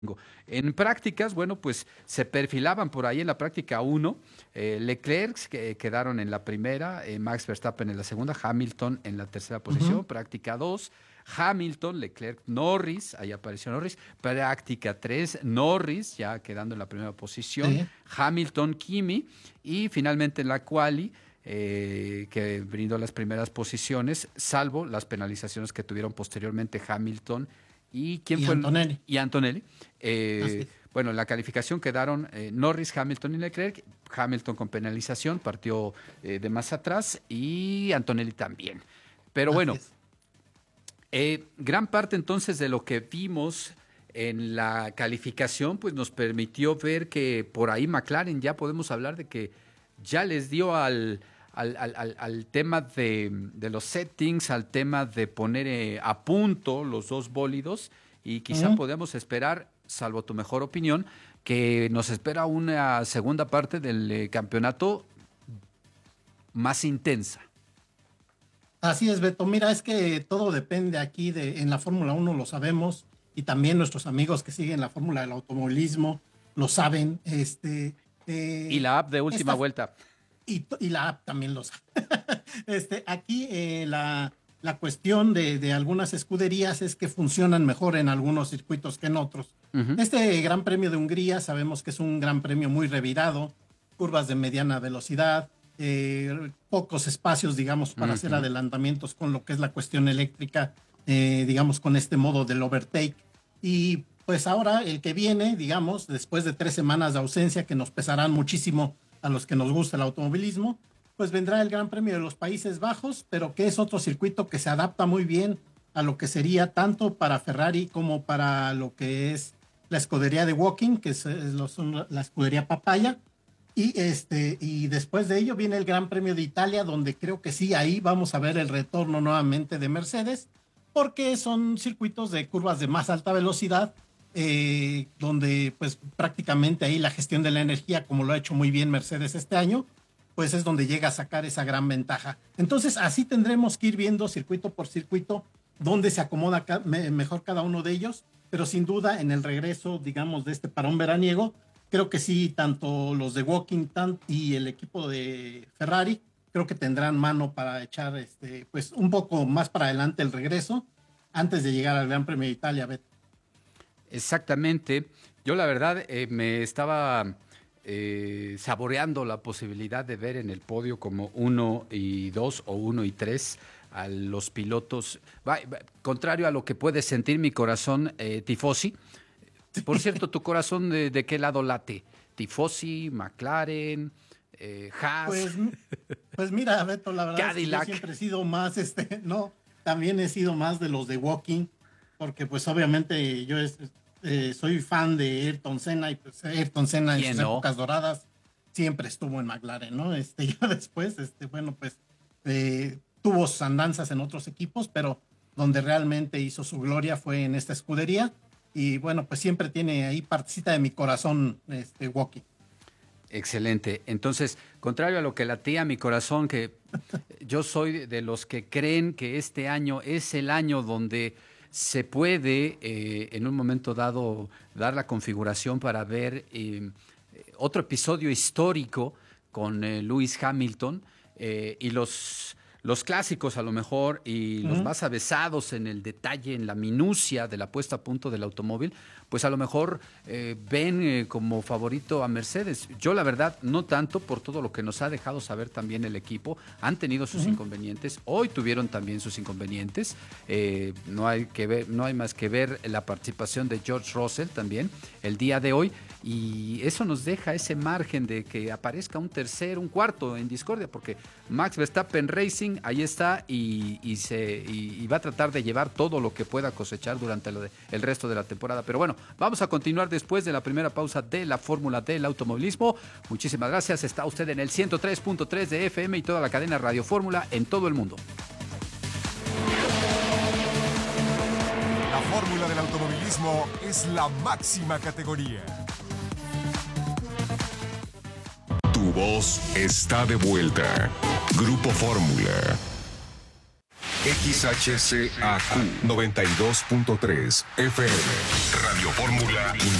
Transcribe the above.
En prácticas, bueno, pues se perfilaban por ahí en la práctica uno, Leclerc que quedaron en la primera, Max Verstappen en la segunda, Hamilton en la tercera Ujú. posición, práctica 2, Hamilton, Leclerc, Norris, ahí apareció Norris, práctica 3, Norris ya quedando en la primera posición, Sí, Hamilton, Kimi y finalmente en la quali que brindó las primeras posiciones, salvo las penalizaciones que tuvieron posteriormente Hamilton y quién y fue Antonelli, y Antonelli. así es. Bueno, en la calificación quedaron Norris, Hamilton y Leclerc. Hamilton con penalización partió de más atrás y Antonelli también. Pero Así bueno, es. gran parte entonces de lo que vimos en la calificación, pues nos permitió ver que por ahí McLaren ya podemos hablar de que ya les dio al tema de los settings, al tema de poner a punto los dos bólidos y quizá Ujú. podamos esperar, salvo tu mejor opinión, que nos espera una segunda parte del campeonato más intensa. Así es, Beto. Mira, es que todo depende aquí en la Fórmula Uno lo sabemos, y también nuestros amigos que siguen la Fórmula del automovilismo lo saben. Y la app de última Esta, vuelta. y la app también lo sabe. Aquí la cuestión de algunas escuderías es que funcionan mejor en algunos circuitos que en otros. Ujú, Este Gran Premio de Hungría sabemos que es un gran premio muy revirado, curvas de mediana velocidad, pocos espacios, digamos, para hacer ujú. adelantamientos con lo que es la cuestión eléctrica, digamos, con este modo del overtake. Y pues ahora el que viene, digamos, después de 3 semanas de ausencia que nos pesarán muchísimo a los que nos gusta el automovilismo, pues vendrá el Gran Premio de los Países Bajos, pero que es otro circuito que se adapta muy bien a lo que sería tanto para Ferrari como para lo que es la escudería de Walking, que son la escudería Papaya. Y después de ello viene el Gran Premio de Italia, donde creo que sí, ahí vamos a ver el retorno nuevamente de Mercedes, porque son circuitos de curvas de más alta velocidad, donde pues prácticamente ahí la gestión de la energía, como lo ha hecho muy bien Mercedes este año, pues es donde llega a sacar esa gran ventaja. Entonces así tendremos que ir viendo circuito por circuito dónde se acomoda mejor cada uno de ellos, pero sin duda en el regreso, digamos, de este parón veraniego, creo que sí, tanto los de Walking y el equipo de Ferrari, creo que tendrán mano para echar pues un poco más para adelante el regreso antes de llegar al Gran Premio de Italia, Beto. Exactamente. Yo la verdad me estaba saboreando la posibilidad de ver en el podio como uno y dos o uno y tres a los pilotos, contrario a lo que puede sentir mi corazón tifosi. Por cierto, ¿tu corazón de qué lado late? Tifosi, McLaren, Haas, Pues, pues mira, Beto, la verdad es que yo Cadillac. siempre he sido más, no, también he sido más de los de Walking, porque pues obviamente soy fan de Ayrton Senna, y pues Ayrton Senna en sus ¿Quién no? épocas doradas siempre estuvo en McLaren, ¿no? Ya después, bueno, pues tuvo sus andanzas en otros equipos, pero donde realmente hizo su gloria fue en esta escudería, y bueno, pues siempre tiene ahí partecita de mi corazón, Walking. Excelente. Entonces, contrario a lo que latía mi corazón, que yo soy de los que creen que este año es el año donde se puede, en un momento dado, dar la configuración para ver otro episodio histórico con Lewis Hamilton y los clásicos a lo mejor y los Ujú. más avesados en el detalle, en la minucia de la puesta a punto del automóvil, pues a lo mejor ven como favorito a Mercedes. Yo la verdad no tanto por todo lo que nos ha dejado saber también el equipo. Han tenido sus Ujú. inconvenientes, hoy tuvieron también sus inconvenientes. No hay que ver, no hay más que ver la participación de George Russell también el día de hoy. Y eso nos deja ese margen de que aparezca un tercer, un cuarto en discordia, porque Max Verstappen Racing ahí está y va a tratar de llevar todo lo que pueda cosechar durante el resto de la temporada. Pero bueno, vamos a continuar después de la primera pausa de la Fórmula del Automovilismo. Muchísimas gracias. Está usted en el 103.3 de FM y toda la cadena Radio Fórmula en todo el mundo. La fórmula del automovilismo es la máxima categoría. Tu voz está de vuelta. Grupo Fórmula. XHCAQ 92.3 FM. Radio Fórmula